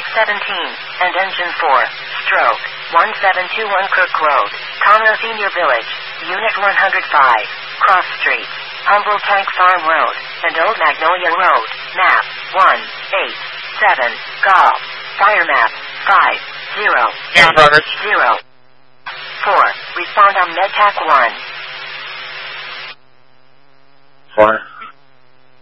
and Engine 4, Stroke, 1721 Kirk Road, Conroe Senior Village, Unit 105, Cross Street, Humboldt Tank Farm Road, and Old Magnolia Road, map 187, Golf, fire map 50, Yeah, brother. 0, 4, respond on MedTac 1. 4.